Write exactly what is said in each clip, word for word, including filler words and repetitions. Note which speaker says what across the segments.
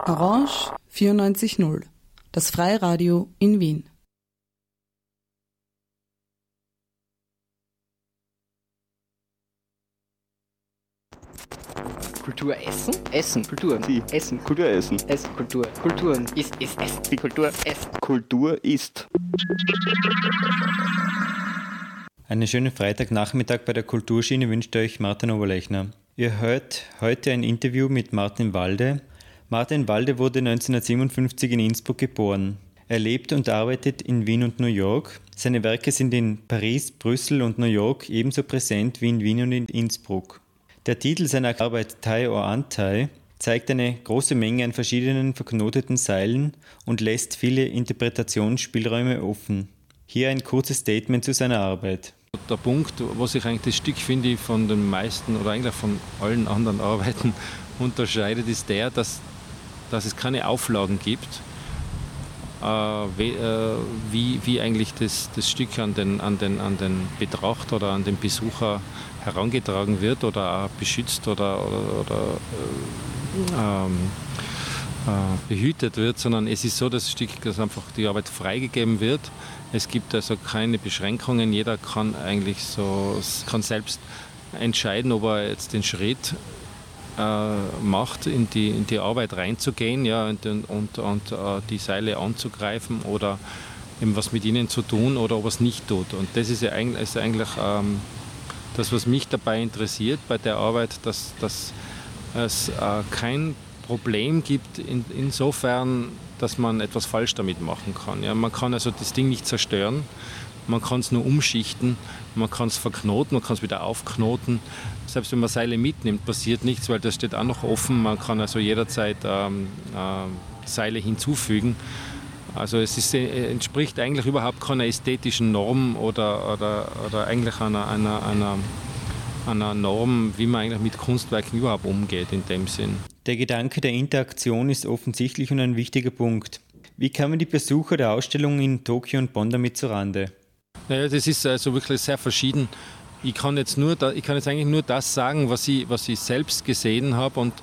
Speaker 1: Orange vierundneunzig Komma null, das Freiradio in Wien.
Speaker 2: Kultur essen? Essen. Kultur.
Speaker 3: Sie.
Speaker 2: Essen.
Speaker 3: Kultur essen.
Speaker 2: Essen. Kultur. Kulturen. Ist, ist, essen. Die Kultur. Essen.
Speaker 3: Kultur ist.
Speaker 4: Einen schönen Freitagnachmittag bei der Kulturschiene wünscht euch Martin Oberlechner. Ihr hört heute ein Interview mit Martin Walde. Martin Walde wurde neunzehnhundertsiebenundfünfzig in Innsbruck geboren. Er lebt und arbeitet in Wien und New York. Seine Werke sind in Paris, Brüssel und New York ebenso präsent wie in Wien und in Innsbruck. Der Titel seiner Arbeit Tie or Untie zeigt eine große Menge an verschiedenen verknoteten Seilen und lässt viele Interpretationsspielräume offen. Hier ein kurzes Statement zu seiner Arbeit.
Speaker 5: Der Punkt, was ich eigentlich das Stück finde von den meisten oder eigentlich von allen anderen Arbeiten unterscheidet, ist der, dass, dass es keine Auflagen gibt, äh, wie, äh, wie, wie eigentlich das, das Stück an den, an, den, an den Betrachter oder an den Besucher herangetragen wird oder auch beschützt oder, oder, oder äh, ähm, äh, behütet wird, sondern es ist so, dass das Stück, dass einfach die Arbeit freigegeben wird. Es gibt also keine Beschränkungen. Jeder kann eigentlich so, kann selbst entscheiden, ob er jetzt den Schritt äh, macht, in die, in die Arbeit reinzugehen, ja, und, und, und äh, die Seile anzugreifen oder eben was mit ihnen zu tun oder ob er es nicht tut. Und das ist ja eigentlich, ist eigentlich ähm, das, was mich dabei interessiert bei der Arbeit, dass, dass es äh, kein Problem gibt, in, insofern, dass man etwas falsch damit machen kann. Ja, man kann also das Ding nicht zerstören, man kann es nur umschichten, man kann es verknoten, man kann es wieder aufknoten. Selbst wenn man Seile mitnimmt, passiert nichts, weil das steht auch noch offen. Man kann also jederzeit ähm, äh, Seile hinzufügen. Also es ist, äh, entspricht eigentlich überhaupt keiner ästhetischen Norm oder, oder, oder eigentlich einer, einer, einer, einer Norm, wie man eigentlich mit Kunstwerken überhaupt umgeht in dem Sinn.
Speaker 4: Der Gedanke der Interaktion ist offensichtlich und ein wichtiger Punkt. Wie kamen die Besucher der Ausstellung in Tokio und Bonn damit zurande?
Speaker 5: Naja, das ist also wirklich sehr verschieden. Ich kann jetzt, nur da, ich kann jetzt eigentlich nur das sagen, was ich, was ich selbst gesehen habe. Und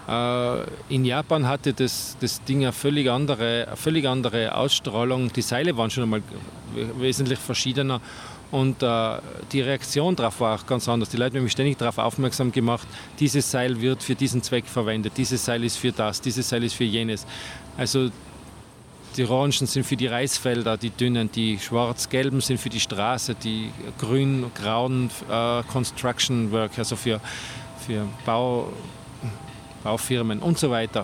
Speaker 5: äh, in Japan hatte das, das Ding eine völlig, andere, eine völlig andere Ausstrahlung. Die Seile waren schon einmal wesentlich verschiedener. Und äh, die Reaktion darauf war auch ganz anders. Die Leute haben mich ständig darauf aufmerksam gemacht, dieses Seil wird für diesen Zweck verwendet, dieses Seil ist für das, dieses Seil ist für jenes. Also die Orangen sind für die Reisfelder, die dünnen, die schwarz-gelben sind für die Straße, die grün-grauen äh, Construction Work, also für, für Bau, Baufirmen und so weiter.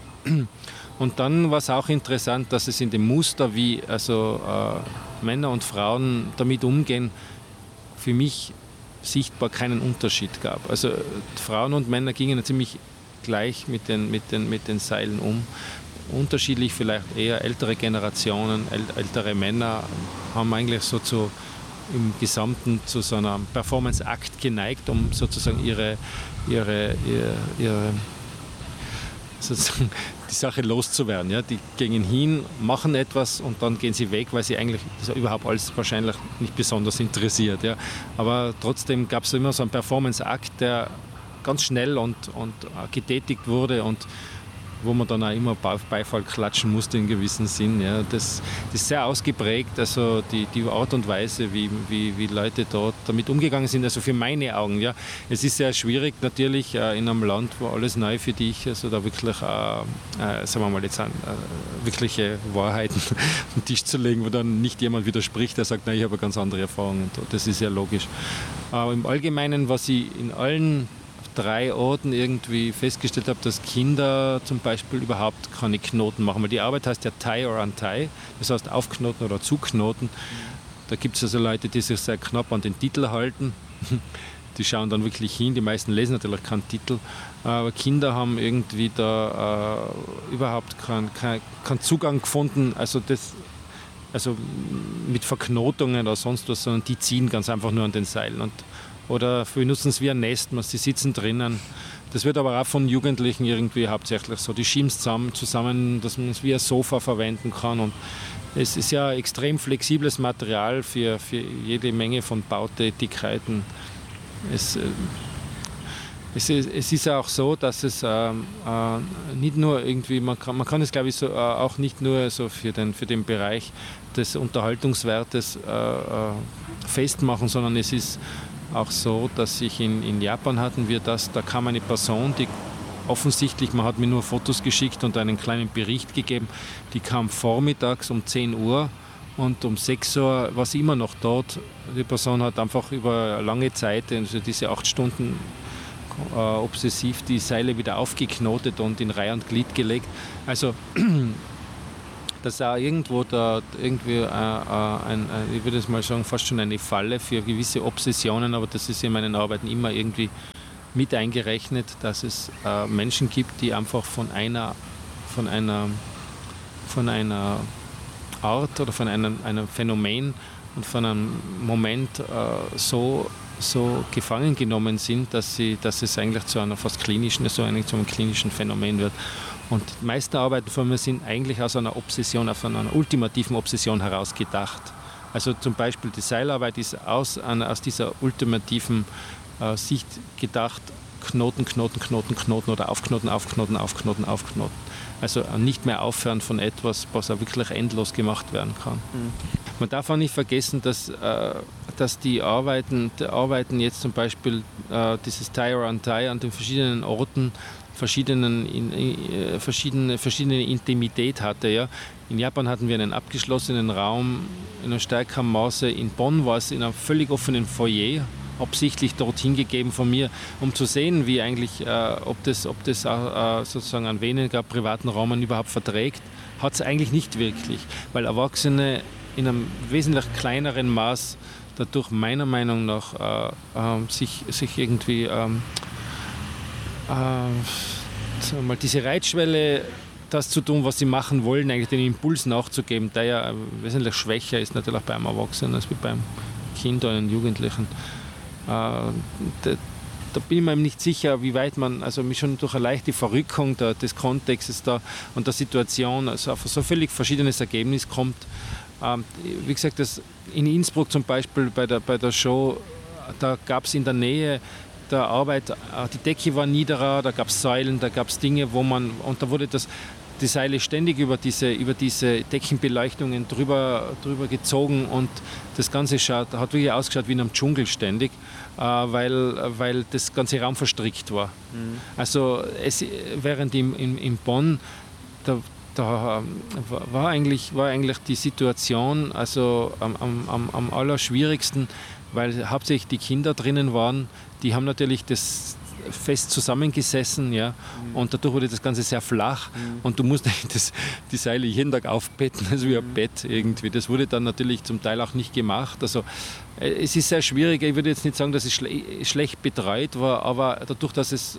Speaker 5: Und dann war es auch interessant, dass es in dem Muster, wie also, äh, Männer und Frauen damit umgehen, für mich sichtbar keinen Unterschied gab. Also Frauen und Männer gingen ziemlich gleich mit den, mit den, mit den Seilen um. Unterschiedlich vielleicht eher ältere Generationen, äl- ältere Männer haben eigentlich so zu, im Gesamten zu so einem Performance-Akt geneigt, um sozusagen ihre, ihre, ihre, ihre sozusagen die Sache loszuwerden. Ja? Die gehen hin, machen etwas und dann gehen sie weg, weil sie eigentlich das überhaupt alles wahrscheinlich nicht besonders interessiert. Ja? Aber trotzdem gab es immer so einen Performance-Akt, der ganz schnell und, und getätigt wurde und wo man dann auch immer Beifall klatschen musste in gewissem Sinn. Ja. Das, das ist sehr ausgeprägt, also die, die Art und Weise, wie, wie, wie Leute dort damit umgegangen sind, also für meine Augen. Ja. Es ist sehr schwierig natürlich äh, in einem Land, wo alles neu für dich, also da wirklich, äh, äh, sagen wir mal jetzt, äh, wirkliche Wahrheiten auf den Tisch zu legen, wo dann nicht jemand widerspricht, der sagt, nein, ich habe eine ganz andere Erfahrung. Und das ist ja logisch. Aber im Allgemeinen, was ich in allen drei Orten irgendwie festgestellt habe, dass Kinder zum Beispiel überhaupt keine Knoten machen, weil die Arbeit heißt ja Tie or Untie, das heißt aufknoten oder zuknoten. Da gibt es also Leute, die sich sehr knapp an den Titel halten, die schauen dann wirklich hin, die meisten lesen natürlich keinen Titel, aber Kinder haben irgendwie da äh, überhaupt keinen kein, kein Zugang gefunden, also das also mit Verknotungen oder sonst was, sondern die ziehen ganz einfach nur an den Seilen. Und oder wir nutzen es wie ein Nest, sie sitzen drinnen. Das wird aber auch von Jugendlichen irgendwie hauptsächlich so. Die schieben es zusammen, zusammen, dass man es wie ein Sofa verwenden kann. Und es ist ja extrem flexibles Material für, für jede Menge von Bautätigkeiten. Es, Es ist, es ist ja auch so, dass es ähm, äh, nicht nur irgendwie, man kann, man kann es glaube ich so, äh, auch nicht nur so für den, für den Bereich des Unterhaltungswertes äh, äh, festmachen, sondern es ist auch so, dass ich in, in Japan hatten wir das, da kam eine Person, die offensichtlich, man hat mir nur Fotos geschickt und einen kleinen Bericht gegeben, die kam vormittags um zehn Uhr und um sechs Uhr war sie immer noch dort. Die Person hat einfach über lange Zeit, also diese acht Stunden äh, obsessiv die Seile wieder aufgeknotet und in Reihe und Glied gelegt. Also das ist auch irgendwo da irgendwie äh, äh, ein, äh, ich würde es mal sagen, fast schon eine Falle für gewisse Obsessionen, aber das ist in meinen Arbeiten immer irgendwie mit eingerechnet, dass es äh, Menschen gibt, die einfach von einer, von einer, von einer Art oder von einem, einem Phänomen und von einem Moment äh, so, so gefangen genommen sind, dass, sie, dass es eigentlich zu einer fast klinischen, so eigentlich zu einem klinischen Phänomen wird. Und die meisten Arbeiten von mir sind eigentlich aus einer Obsession, aus einer ultimativen Obsession heraus gedacht. Also zum Beispiel die Seilarbeit ist aus, aus dieser ultimativen äh, Sicht gedacht, Knoten, Knoten, Knoten, Knoten oder aufknoten, aufknoten, aufknoten, aufknoten. Also nicht mehr aufhören von etwas, was auch wirklich endlos gemacht werden kann. Mhm. Man darf auch nicht vergessen, dass, äh, dass die Arbeiten, die Arbeiten jetzt zum Beispiel äh, dieses Tie or Untie an den verschiedenen Orten verschiedenen, in, in, verschiedene, verschiedene Intimität hatte. Ja. In Japan hatten wir einen abgeschlossenen Raum in einem stärkeren Maße. In Bonn war es in einem völlig offenen Foyer, absichtlich dorthin gegeben von mir, um zu sehen, wie eigentlich, äh, ob das, ob das äh, sozusagen einen weniger privaten Raum überhaupt verträgt, hat es eigentlich nicht wirklich, weil Erwachsene in einem wesentlich kleineren Maß dadurch meiner Meinung nach äh, äh, sich, sich irgendwie ähm, äh, sagen wir mal, diese Reizschwelle, das zu tun, was sie machen wollen, eigentlich den Impuls nachzugeben, der ja wesentlich schwächer ist natürlich auch beim Erwachsenen als beim Kind oder einem Jugendlichen. Äh, da, da bin ich mir nicht sicher, wie weit man, also mich schon durch eine leichte Verrückung da, des Kontextes da und der Situation also auf so völlig verschiedenes Ergebnis kommt. Ähm, wie gesagt, das in Innsbruck zum Beispiel bei der, bei der Show, da gab es in der Nähe der Arbeit, die Decke war niederer, da gab es Säulen, da gab es Dinge, wo man, und da wurde das, die Seile ständig über diese, über diese Deckenbeleuchtungen drüber, drüber gezogen und das Ganze schaut, hat wirklich ausgeschaut wie in einem Dschungel ständig, äh, weil, weil das ganze Raum verstrickt war. Mhm. Also es, während in, in, in Bonn, da, da war, eigentlich, war eigentlich die Situation also am, am, am allerschwierigsten, weil hauptsächlich die Kinder drinnen waren, die haben natürlich das fest zusammengesessen, ja, mhm. und dadurch wurde das Ganze sehr flach mhm. und du musst das, die Seile jeden Tag aufbetten, also wie ein mhm. Bett irgendwie. Das wurde dann natürlich zum Teil auch nicht gemacht. Also es ist sehr schwierig, ich würde jetzt nicht sagen, dass es schle schlecht betreut war, aber dadurch, dass es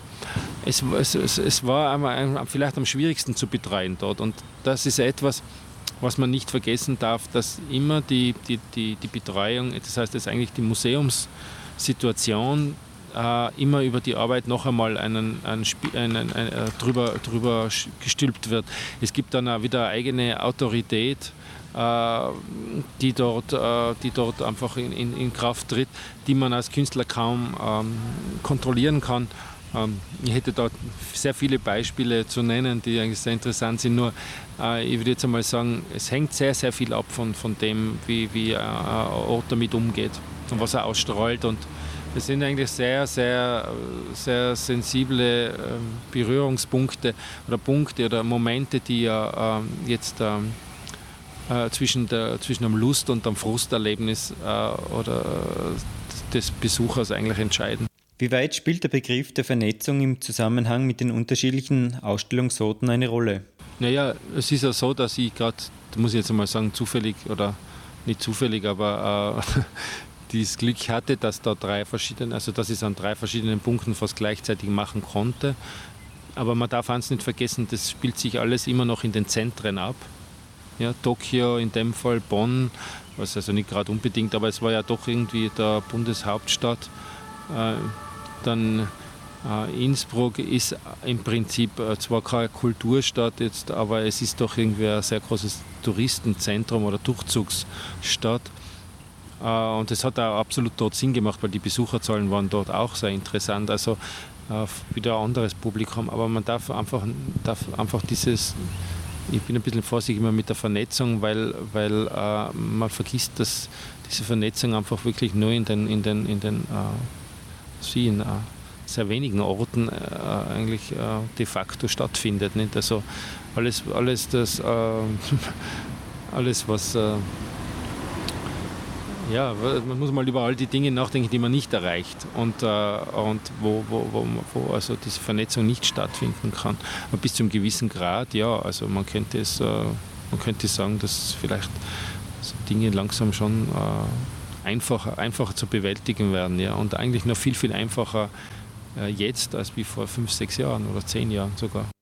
Speaker 5: es, es, es war einmal, vielleicht am schwierigsten zu betreuen dort und das ist etwas, was man nicht vergessen darf, dass immer die, die, die, die Betreuung, das heißt, dass eigentlich die Museumssituation äh, immer über die Arbeit noch einmal einen, einen, einen, einen, einen, äh, drüber, drüber gestülpt wird. Es gibt dann auch wieder eine eigene Autorität, äh, die, dort, äh, die dort einfach in, in, in Kraft tritt, die man als Künstler kaum ähm, kontrollieren kann. Ich hätte da sehr viele Beispiele zu nennen, die eigentlich sehr interessant sind. Nur äh, ich würde jetzt einmal sagen, es hängt sehr, sehr viel ab von, von dem, wie, wie ein Ort damit umgeht und was er ausstrahlt. Und es sind eigentlich sehr, sehr, sehr sensible äh, Berührungspunkte oder Punkte oder Momente, die ja äh, jetzt äh, zwischen, der, zwischen dem Lust- und dem Frusterlebnis äh, oder des Besuchers eigentlich entscheiden.
Speaker 4: Wie weit spielt der Begriff der Vernetzung im Zusammenhang mit den unterschiedlichen Ausstellungsorten eine Rolle?
Speaker 5: Naja, es ist ja so, dass ich gerade, da muss ich jetzt einmal sagen, zufällig oder nicht zufällig, aber äh, dieses Glück hatte, dass da drei verschiedene, also dass ich es an drei verschiedenen Punkten fast gleichzeitig machen konnte. Aber man darf eins nicht vergessen, das spielt sich alles immer noch in den Zentren ab. Ja, Tokio, in dem Fall Bonn, was also nicht gerade unbedingt, aber es war ja doch irgendwie der Bundeshauptstadt. Äh, Dann äh, Innsbruck ist im Prinzip äh, zwar keine Kulturstadt jetzt, aber es ist doch irgendwie ein sehr großes Touristenzentrum oder Durchzugsstadt. Und das hat auch absolut dort Sinn gemacht, weil die Besucherzahlen waren dort auch sehr interessant. Also wieder ein anderes Publikum. Aber man darf einfach, darf einfach dieses, ich bin ein bisschen vorsichtig immer mit der Vernetzung, weil, weil äh, man vergisst, dass diese Vernetzung einfach wirklich nur in den, in den, in den äh, in, äh, sehr wenigen Orten äh, eigentlich äh, de facto stattfindet. Nicht? Also alles, alles, das, äh, alles was äh, ja, man muss mal über all die Dinge nachdenken, die man nicht erreicht und, äh, und wo, wo, wo, wo also diese Vernetzung nicht stattfinden kann. Aber bis zu einem gewissen Grad, ja, also man könnte es, äh, man könnte sagen, dass vielleicht so Dinge langsam schon äh, einfacher, einfacher zu bewältigen werden, ja, und eigentlich noch viel, viel einfacher äh, jetzt als wie vor fünf, sechs Jahren oder zehn Jahren sogar.